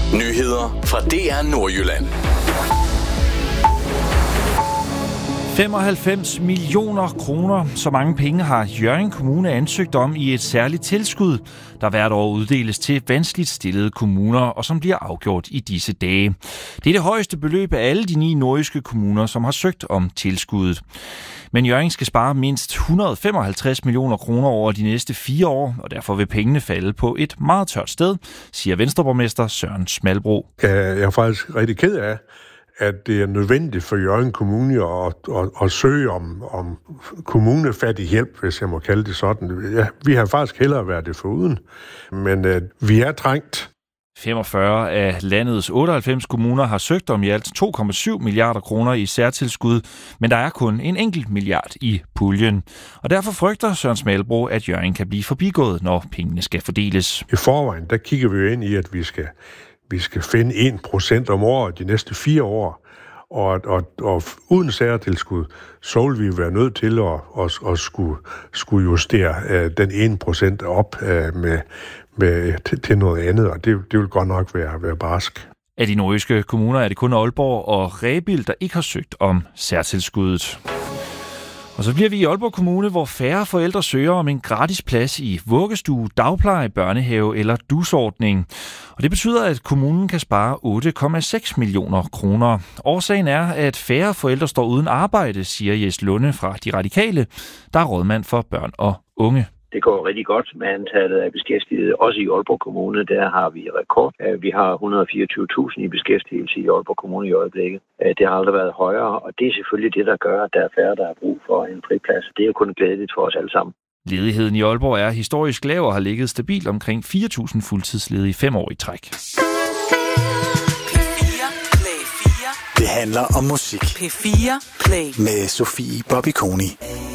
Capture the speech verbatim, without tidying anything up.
Nyheder fra D R Nordjylland. femoghalvfems millioner kroner. Så mange penge har Hjørring Kommune ansøgt om i et særligt tilskud, der hvert år uddeles til vanskeligt stillede kommuner, og som bliver afgjort i disse dage. Det er det højeste beløb af alle de ni nordjyske kommuner, som har søgt om tilskuddet. Men Hjørring skal spare mindst et hundrede og femoghalvtreds millioner kroner over de næste fire år, og derfor vil pengene falde på et meget tørt sted, siger Venstreborgmester Søren Smalbro. Jeg er faktisk rigtig ked af, at det er nødvendigt for Hjørring Kommune at, at, at søge om, om kommunefattig hjælp, hvis jeg må kalde det sådan. Ja, vi har faktisk hellere været det foruden, men uh, vi er trængt. femogfyrre af landets otteoghalvfems kommuner har søgt om i alt to komma syv milliarder kroner i særtilskud, men der er kun en enkelt milliard i puljen. Og derfor frygter Søren Smalbro, at Hjørring kan blive forbigået, når pengene skal fordeles. I forvejen, der kigger vi jo ind i, at vi skal Vi skal finde en procent om året de næste fire år, og, og, og uden særtilskud, så vil vi være nødt til at, at, at skulle, skulle justere uh, den en procent op uh, med, med, til, til noget andet, og det, det vil godt nok være, være barsk. Af de nordjyske kommuner er det kun Aalborg og Rebild, der ikke har søgt om særtilskuddet. Og så bliver vi i Aalborg Kommune, hvor færre forældre søger om en gratis plads i vuggestue, dagpleje, børnehave eller dusordning. Og det betyder, at kommunen kan spare otte komma seks millioner kroner. Årsagen er, at færre forældre står uden arbejde, siger Jes Lunde fra De Radikale, der er rådmand for børn og unge. Det går rigtig godt med antallet af beskæftigede. Også i Aalborg Kommune, der har vi rekord. Vi har et hundrede og fireogtyve tusind i beskæftigelse i Aalborg Kommune i øjeblikket. Det har aldrig været højere, og det er selvfølgelig det, der gør, at der er færre, der har brug for en friplads. Det er jo kun glædeligt for os alle sammen. Ledigheden i Aalborg er historisk lav og har ligget stabilt omkring fire tusind fuldtidsledige i fem år i træk. Det handler om musik. P fire Play. Med Sofie Bobby Koni.